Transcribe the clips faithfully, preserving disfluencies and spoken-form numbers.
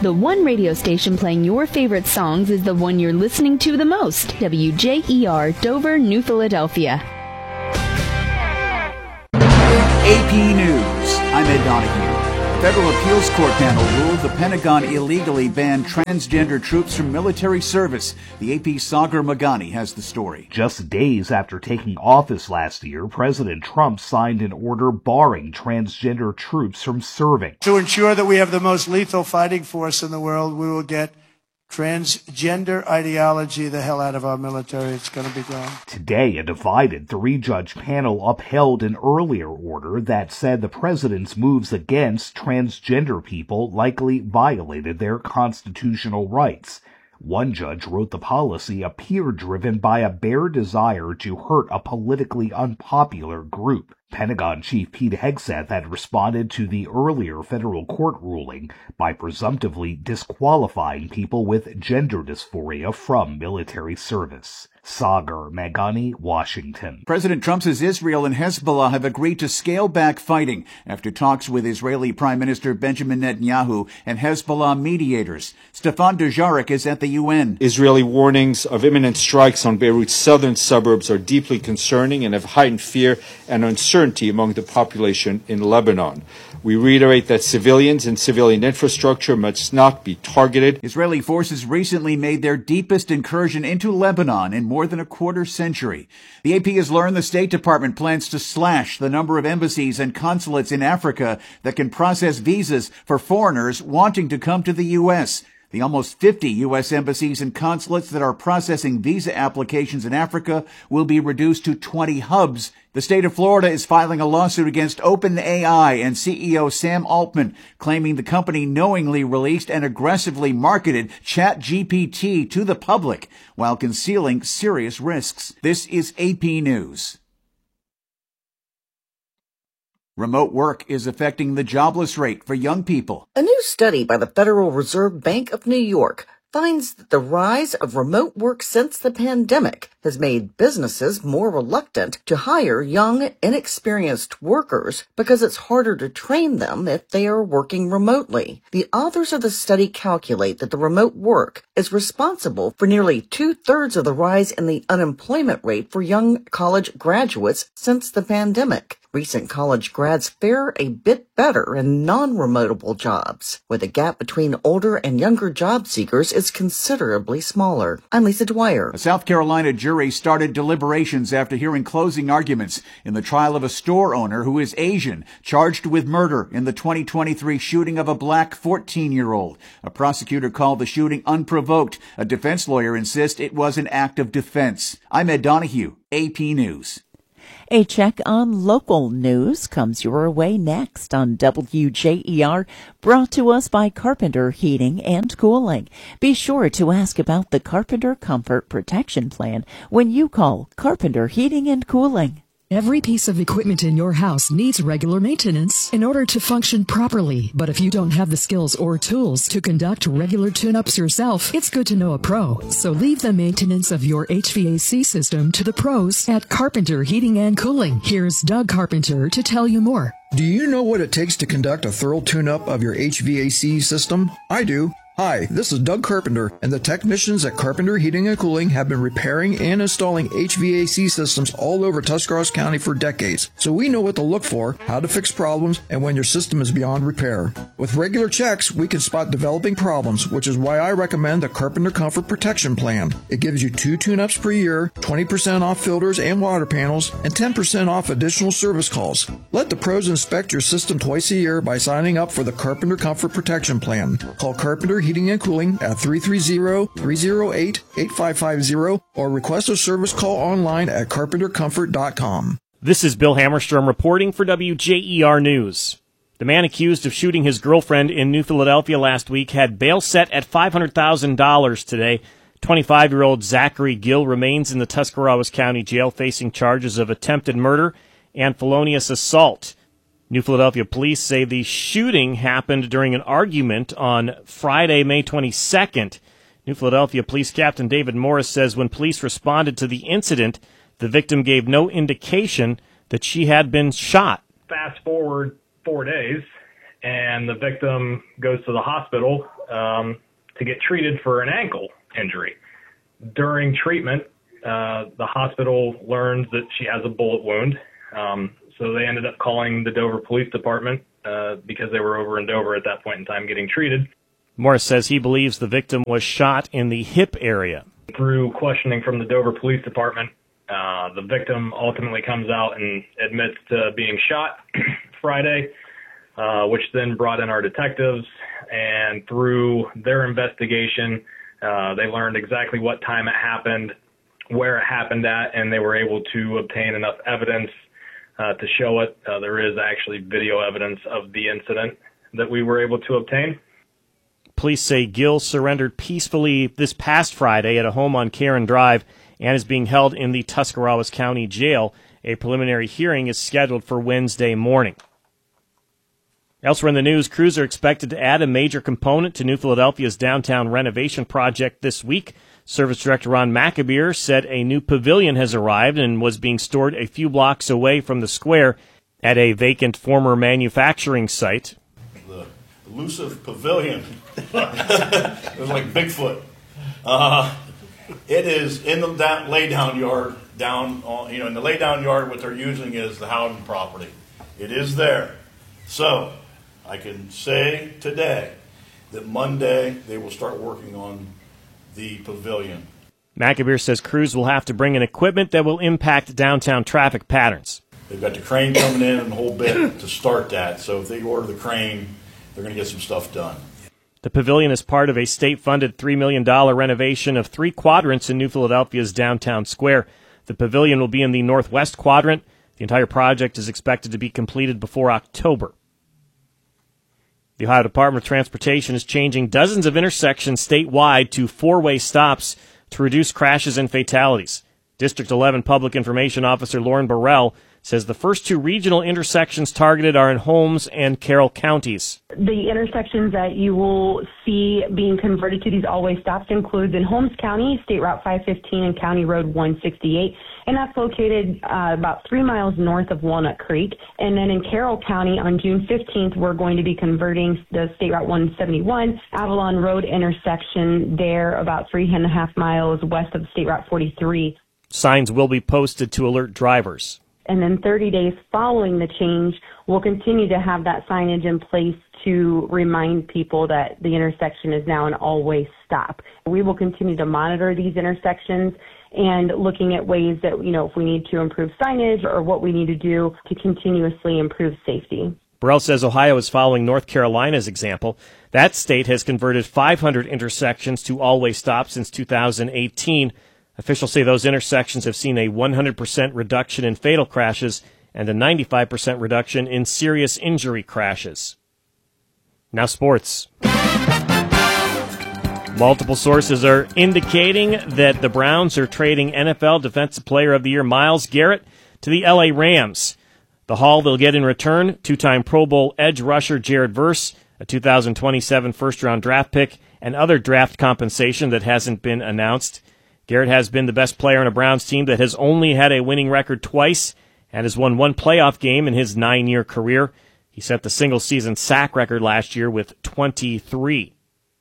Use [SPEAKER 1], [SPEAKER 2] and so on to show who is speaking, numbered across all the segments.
[SPEAKER 1] The one radio station playing your favorite songs is the one you're listening to the most. W J E R, Dover, New Philadelphia.
[SPEAKER 2] A P News. I'm Ed Donahue. A federal appeals court panel ruled the Pentagon illegally banned transgender troops from military service. The A P's Sagar Meghani has the story.
[SPEAKER 3] Just days after taking office last year, President Trump signed an order barring transgender troops from serving.
[SPEAKER 4] To ensure that we have the most lethal fighting force in the world, we will get transgender ideology the hell out of our military. It's going to be gone.
[SPEAKER 3] Today, a divided three-judge panel upheld an earlier order that said the president's moves against transgender people likely violated their constitutional rights. One judge wrote the policy appeared driven by a bare desire to hurt a politically unpopular group. Pentagon Chief Pete Hegseth had responded to the earlier federal court ruling by presumptively disqualifying people with gender dysphoria from military service. Sagar Meghani, Washington.
[SPEAKER 2] President Trump says Israel and Hezbollah have agreed to scale back fighting after talks with Israeli Prime Minister Benjamin Netanyahu and Hezbollah mediators. Stefan Dujarric is at the U N.
[SPEAKER 5] Israeli warnings of imminent strikes on Beirut's southern suburbs are deeply concerning and have heightened fear and uncertainty among the population in Lebanon. We reiterate that civilians and civilian infrastructure must not be targeted.
[SPEAKER 2] Israeli forces recently made their deepest incursion into Lebanon in more than a quarter century. The A P has learned the State Department plans to slash the number of embassies and consulates in Africa that can process visas for foreigners wanting to come to the U S. The almost fifty U S embassies and consulates that are processing visa applications in Africa will be reduced to twenty hubs. The state of Florida is filing a lawsuit against OpenAI and C E O Sam Altman, claiming the company knowingly released and aggressively marketed ChatGPT to the public while concealing serious risks. This is A P News. Remote work is affecting the jobless rate for young people.
[SPEAKER 6] A new study by the Federal Reserve Bank of New York finds that the rise of remote work since the pandemic has made businesses more reluctant to hire young, inexperienced workers because it's harder to train them if they are working remotely. The authors of the study calculate that the remote work is responsible for nearly two-thirds of the rise in the unemployment rate for young college graduates since the pandemic. Recent college grads fare a bit better in non-remotable jobs, where the gap between older and younger job seekers is considerably smaller. I'm Lisa Dwyer.
[SPEAKER 2] A South Carolina jury started deliberations after hearing closing arguments in the trial of a store owner who is Asian, charged with murder in the twenty twenty-three shooting of a black fourteen-year-old. A prosecutor called the shooting unprovoked. A defense lawyer insists it was an act of defense. I'm Ed Donahue, A P News.
[SPEAKER 7] A check on local news comes your way next on W J E R, brought to us by Carpenter Heating and Cooling. Be sure to ask about the Carpenter Comfort Protection Plan when you call Carpenter Heating and Cooling.
[SPEAKER 8] Every piece of equipment in your house needs regular maintenance in order to function properly. But if you don't have the skills or tools to conduct regular tune-ups yourself, it's good to know a pro. So leave the maintenance of your H V A C system to the pros at Carpenter Heating and Cooling. Here's Doug Carpenter to tell you more.
[SPEAKER 9] Do you know what it takes to conduct a thorough tune-up of your H V A C system? I do. Hi, this is Doug Carpenter, and the technicians at Carpenter Heating and Cooling have been repairing and installing H V A C systems all over Tuscarawas County for decades. So we know what to look for, how to fix problems, and when your system is beyond repair. With regular checks, we can spot developing problems, which is why I recommend the Carpenter Comfort Protection Plan. It gives you two tune-ups per year, twenty percent off filters and water panels, and ten percent off additional service calls. Let the pros inspect your system twice a year by signing up for the Carpenter Comfort Protection Plan. Call Carpenter Heating and Cooling at three three zero, three zero eight, eight five five zero or request a service call online at carpenter comfort dot com.
[SPEAKER 10] This is Bill Hammerstrom reporting for W J E R News. The man accused of shooting his girlfriend in New Philadelphia last week had bail set at five hundred thousand dollars today. twenty-five-year-old Zachary Gill remains in the Tuscarawas County Jail facing charges of attempted murder and felonious assault. New Philadelphia police say the shooting happened during an argument on Friday, May twenty-second. New Philadelphia Police Captain David Morris says when police responded to the incident, the victim gave no indication that she had been shot.
[SPEAKER 11] Fast forward four days, and the victim goes to the hospital um, to get treated for an ankle injury. During treatment, uh, the hospital learns that she has a bullet wound, um, so they ended up calling the Dover Police Department uh, because they were over in Dover at that point in time getting treated.
[SPEAKER 10] Morris says he believes the victim was shot in the hip area.
[SPEAKER 11] Through questioning from the Dover Police Department, uh, the victim ultimately comes out and admits to being shot Friday, uh, which then brought in our detectives. And through their investigation, uh, they learned exactly what time it happened, where it happened at, and they were able to obtain enough evidence uh, to show it. Uh, there is actually video evidence of the incident that we were able to obtain.
[SPEAKER 10] Police say Gill surrendered peacefully this past Friday at a home on Karen Drive and is being held in the Tuscarawas County Jail. A preliminary hearing is scheduled for Wednesday morning. Elsewhere in the news, crews are expected to add a major component to New Philadelphia's downtown renovation project this week. Service Director Ron McAbeer said a new pavilion has arrived and was being stored a few blocks away from the square at a vacant former manufacturing site.
[SPEAKER 12] The elusive pavilion. It was like Bigfoot. Uh, it is in the down, lay down yard, down on, you know, in the lay down yard. What they're using is the Howden property. It is there. So I can say today that Monday they will start working on the pavilion.
[SPEAKER 10] McAbeer says crews will have to bring in equipment that will impact downtown traffic patterns.
[SPEAKER 12] They've got the crane coming in and the whole bit to start that. So if they order the crane, they're going to get some stuff done.
[SPEAKER 10] The pavilion is part of a state-funded three million dollars renovation of three quadrants in New Philadelphia's downtown square. The pavilion will be in the northwest quadrant. The entire project is expected to be completed before October. The Ohio Department of Transportation is changing dozens of intersections statewide to four-way stops to reduce crashes and fatalities. District eleven Public Information Officer Lauren Burrell says the first two regional intersections targeted are in Holmes and Carroll counties.
[SPEAKER 13] The intersections that you will see being converted to these all-way stops includes in Holmes County, State Route five fifteen and County Road one sixty-eight, and that's located uh, about three miles north of Walnut Creek. And then in Carroll County on June fifteenth, we're going to be converting the State Route one seventy-one, Avalon Road intersection there about three and a half miles west of State Route forty-three.
[SPEAKER 10] Signs will be posted to alert drivers.
[SPEAKER 13] And then thirty days following the change, we'll continue to have that signage in place to remind people that the intersection is now an all-way stop. We will continue to monitor these intersections and looking at ways that, you know, if we need to improve signage or what we need to do to continuously improve safety.
[SPEAKER 10] Burrell says Ohio is following North Carolina's example. That state has converted five hundred intersections to all-way stops since two thousand eighteen. Officials say those intersections have seen a one hundred percent reduction in fatal crashes and a ninety-five percent reduction in serious injury crashes. Now sports. Multiple sources are indicating that the Browns are trading N F L Defensive Player of the Year Myles Garrett to the L A Rams. The haul they'll get in return, two-time Pro Bowl edge rusher Jared Verse, a two thousand twenty-seven first-round draft pick, and other draft compensation that hasn't been announced. Garrett has been the best player on a Browns team that has only had a winning record twice and has won one playoff game in his nine-year career. He set the single-season sack record last year with twenty-three.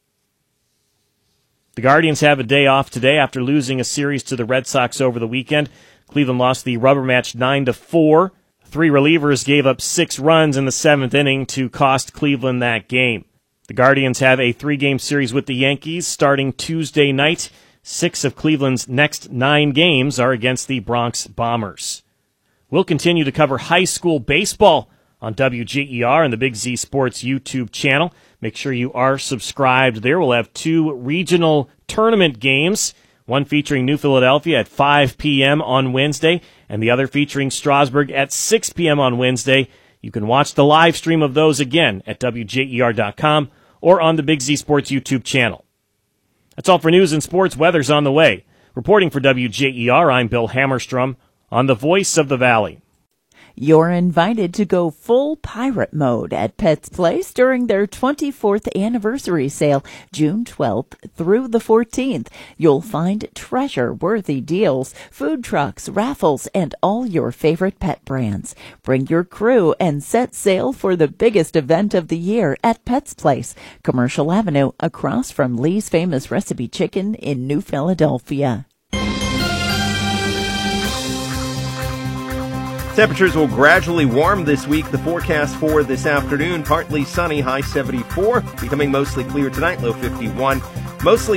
[SPEAKER 10] The Guardians have a day off today after losing a series to the Red Sox over the weekend. Cleveland lost the rubber match nine to four. Three relievers gave up six runs in the seventh inning to cost Cleveland that game. The Guardians have a three-game series with the Yankees starting Tuesday night. Six of Cleveland's next nine games are against the Bronx Bombers. We'll continue to cover high school baseball on W J E R and the Big Z Sports YouTube channel. Make sure you are subscribed there. We'll have two regional tournament games, one featuring New Philadelphia at five p.m. on Wednesday, and the other featuring Strasburg at six p.m. on Wednesday. You can watch the live stream of those again at W J E R dot com or on the Big Z Sports YouTube channel. That's all for news and sports. Weather's on the way. Reporting for W J E R, I'm Bill Hammerstrom on the Voice of the Valley.
[SPEAKER 7] You're invited to go full pirate mode at Pets Place during their twenty-fourth anniversary sale, June twelfth through the fourteenth. You'll find treasure-worthy deals, food trucks, raffles, and all your favorite pet brands. Bring your crew and set sail for the biggest event of the year at Pets Place, Commercial Avenue, across from Lee's Famous Recipe Chicken in New Philadelphia.
[SPEAKER 14] Temperatures will gradually warm this week. The forecast for this afternoon, partly sunny, high seventy-four, becoming mostly clear tonight, low fifty-one. Mostly